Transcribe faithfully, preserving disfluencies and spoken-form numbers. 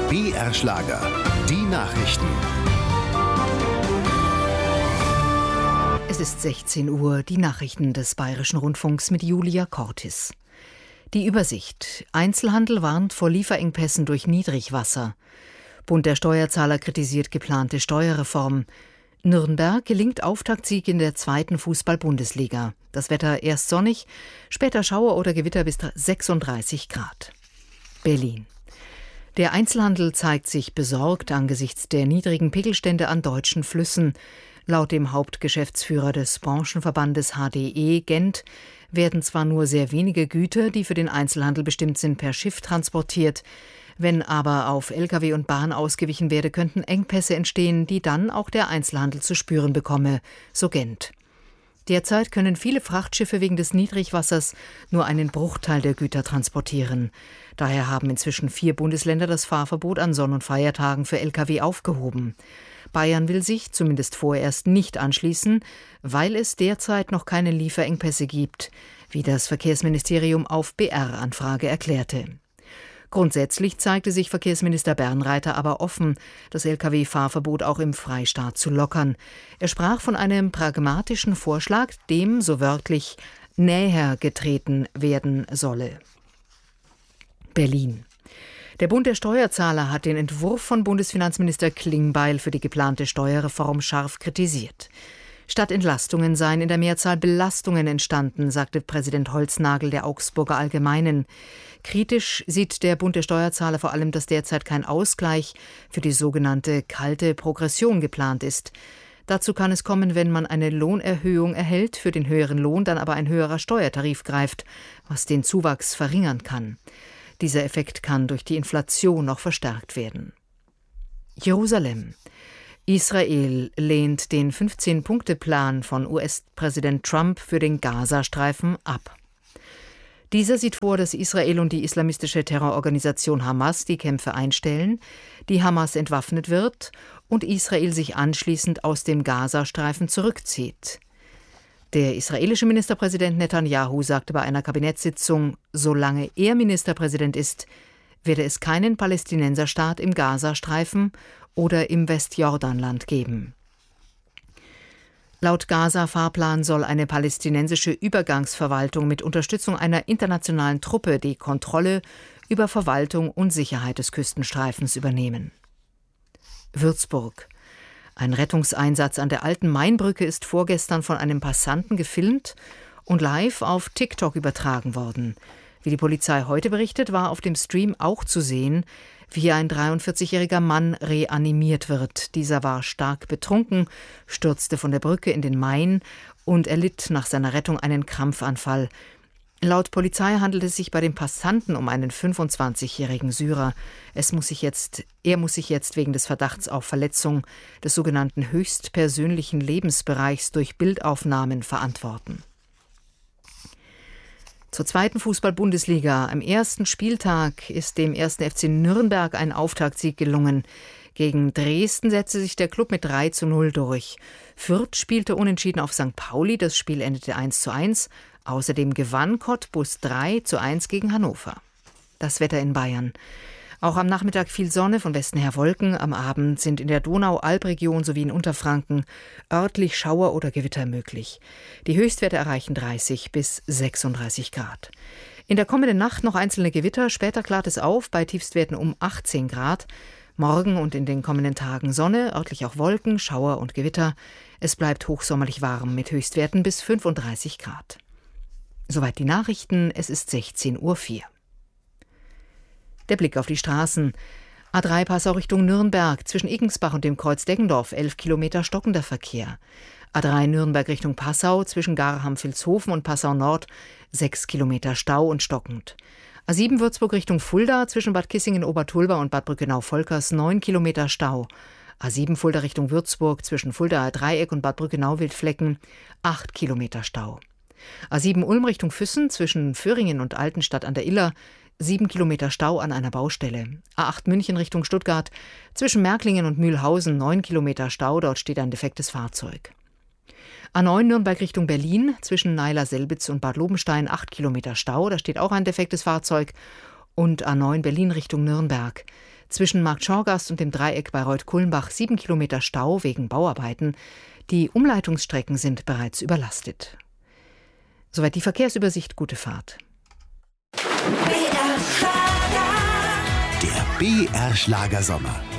B R Schlager, die Nachrichten. Es ist sechzehn Uhr, die Nachrichten des Bayerischen Rundfunks mit Julia Cortis. Die Übersicht. Einzelhandel warnt vor Lieferengpässen durch Niedrigwasser. Bund der Steuerzahler kritisiert geplante Steuerreform. Nürnberg gelingt Auftaktsieg in der zweiten Fußball-Bundesliga. Das Wetter erst sonnig, später Schauer oder Gewitter bis sechsunddreißig Grad. Berlin. Der Einzelhandel zeigt sich besorgt angesichts der niedrigen Pegelstände an deutschen Flüssen. Laut dem Hauptgeschäftsführer des Branchenverbandes H D E Gent werden zwar nur sehr wenige Güter, die für den Einzelhandel bestimmt sind, per Schiff transportiert. Wenn aber auf L K W und Bahn ausgewichen werde, könnten Engpässe entstehen, die dann auch der Einzelhandel zu spüren bekomme, so Gent. Derzeit können viele Frachtschiffe wegen des Niedrigwassers nur einen Bruchteil der Güter transportieren. Daher haben inzwischen vier Bundesländer das Fahrverbot an Sonn- und Feiertagen für L K W aufgehoben. Bayern will sich zumindest vorerst nicht anschließen, weil es derzeit noch keine Lieferengpässe gibt, wie das Verkehrsministerium auf B R-Anfrage erklärte. Grundsätzlich zeigte sich Verkehrsminister Bernreiter aber offen, das L K W-Fahrverbot auch im Freistaat zu lockern. Er sprach von einem pragmatischen Vorschlag, dem, so wörtlich, näher getreten werden solle. Berlin. Der Bund der Steuerzahler hat den Entwurf von Bundesfinanzminister Klingbeil für die geplante Steuerreform scharf kritisiert. Statt Entlastungen seien in der Mehrzahl Belastungen entstanden, sagte Präsident Holznagel der Augsburger Allgemeinen. Kritisch sieht der Bund der Steuerzahler vor allem, dass derzeit kein Ausgleich für die sogenannte kalte Progression geplant ist. Dazu kann es kommen, wenn man eine Lohnerhöhung erhält, für den höheren Lohn dann aber ein höherer Steuertarif greift, was den Zuwachs verringern kann. Dieser Effekt kann durch die Inflation noch verstärkt werden. Jerusalem. Israel lehnt den fünfzehn-Punkte-Plan von U S-Präsident Trump für den Gazastreifen ab. Dieser sieht vor, dass Israel und die islamistische Terrororganisation Hamas die Kämpfe einstellen, die Hamas entwaffnet wird und Israel sich anschließend aus dem Gazastreifen zurückzieht. Der israelische Ministerpräsident Netanyahu sagte bei einer Kabinettssitzung, solange er Ministerpräsident ist, werde es keinen Palästinenserstaat im Gazastreifen oder im Westjordanland geben. Laut Gaza-Fahrplan soll eine palästinensische Übergangsverwaltung mit Unterstützung einer internationalen Truppe die Kontrolle über Verwaltung und Sicherheit des Küstenstreifens übernehmen. Würzburg. Ein Rettungseinsatz an der alten Mainbrücke ist vorgestern von einem Passanten gefilmt und live auf TikTok übertragen worden. Wie die Polizei heute berichtet, war auf dem Stream auch zu sehen, wie ein dreiundvierzigjähriger Mann reanimiert wird. Dieser war stark betrunken, stürzte von der Brücke in den Main und erlitt nach seiner Rettung einen Krampfanfall. Laut Polizei handelt es sich bei dem Passanten um einen fünfundzwanzigjährigen Syrer. Es muss sich jetzt, er muss sich jetzt wegen des Verdachts auf Verletzung des sogenannten höchstpersönlichen Lebensbereichs durch Bildaufnahmen verantworten. Zur zweiten Fußball-Bundesliga. Am ersten Spieltag ist dem ersten F C Nürnberg ein Auftaktsieg gelungen. Gegen Dresden setzte sich der Klub mit drei zu null durch. Fürth spielte unentschieden auf Sankt Pauli, das Spiel endete eins zu eins. Außerdem gewann Cottbus drei zu eins gegen Hannover. Das Wetter in Bayern. Auch am Nachmittag viel Sonne, von Westen her Wolken. Am Abend sind in der Donau-Alb-Region sowie in Unterfranken örtlich Schauer oder Gewitter möglich. Die Höchstwerte erreichen dreißig bis sechsunddreißig Grad. In der kommenden Nacht noch einzelne Gewitter, später klart es auf, bei Tiefstwerten um achtzehn Grad. Morgen und in den kommenden Tagen Sonne, örtlich auch Wolken, Schauer und Gewitter. Es bleibt hochsommerlich warm mit Höchstwerten bis fünfunddreißig Grad. Soweit die Nachrichten, es ist sechzehn Uhr vier. Der Blick auf die Straßen. A drei Passau Richtung Nürnberg, zwischen Iggensbach und dem Kreuz Deggendorf, elf Kilometer stockender Verkehr. A drei Nürnberg Richtung Passau, zwischen Garham-Vilshofen und Passau Nord, sechs Kilometer Stau und stockend. A sieben Würzburg Richtung Fulda, zwischen Bad Kissingen-Obertulba und Bad Brückenau-Volkers, neun Kilometer Stau. A sieben Fulda Richtung Würzburg, zwischen Fuldaer Dreieck und Bad Brückenau-Wildflecken, acht Kilometer Stau. A sieben Ulm Richtung Füssen, zwischen Föhringen und Altenstadt an der Iller, sieben Kilometer Stau an einer Baustelle. A acht München Richtung Stuttgart, zwischen Märklingen und Mühlhausen, neun Kilometer Stau, dort steht ein defektes Fahrzeug. A neun Nürnberg Richtung Berlin, zwischen Naila-Selbitz und Bad Lobenstein, acht Kilometer Stau, da steht auch ein defektes Fahrzeug. Und A neun Berlin Richtung Nürnberg, Zwischen Marktschorgast und dem Dreieck Bayreuth-Kulmbach sieben Kilometer Stau wegen Bauarbeiten. Die Umleitungsstrecken sind bereits überlastet. Soweit die Verkehrsübersicht. Gute Fahrt. Der B R Schlager Sommer.